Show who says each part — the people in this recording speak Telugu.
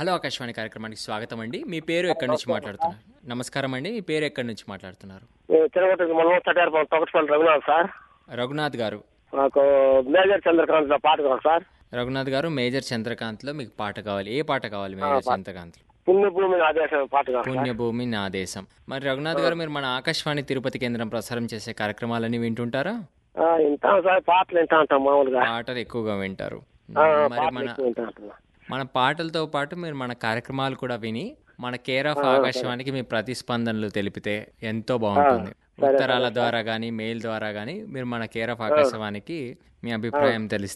Speaker 1: హలో ఆకాశవాణి కార్యక్రమానికి స్వాగతం అండి. మీ పేరు ఎక్కడి నుంచి మాట్లాడుతున్నారు? నమస్కారం అండి. మీ పేరు ఎక్కడి నుంచి మాట్లాడుతున్నారు?
Speaker 2: తిరుపతి మనం తటారు తొక్కటిపల్లి రఘునాథ్ సార్.
Speaker 1: రఘునాథ్ గారు.
Speaker 2: నాకు మేజర్ చంద్రకాంత్ పాట కావాలి సార్.
Speaker 1: రఘునాథ్ గారు, మేజర్ చంద్రకాంత్లో మీకు పాట కావాలి. ఏ పాట కావాలి మేజర్ చంద్రకాంత్లో?
Speaker 2: పుణ్యభూమి ఆదేశం పాట కావాలి సార్.
Speaker 1: పుణ్యభూమి నా దేశం. మరి రఘునాథ్ గారు, మీరు మన ఆకాశవాణి తిరుపతి కేంద్రం ప్రసారం చేసే కార్యక్రమాలన్నీ వింటుంటారా?
Speaker 2: వింటాం సార్, పాటలు వింటా ఉంటాం మామూలుగా.
Speaker 1: పాటలు ఎక్కువగా వింటారు. మరి
Speaker 2: పాటలు ఎక్కువ వింటా ఉంటాం.
Speaker 1: మన పాటలతో పాటు మీరు మన కార్యక్రమాలు కూడా విని మన కేర్ ఆఫ్ ఆకాశవాణికి మీ ప్రతిస్పందనలు తెలిపితే ఎంతో బాగుంటుంది. ఉత్తరాల ద్వారా కానీ మెయిల్ ద్వారా కానీ మీరు మన కేర్ ఆఫ్ ఆకాశవాణికి మీ అభిప్రాయం తెలిస్తే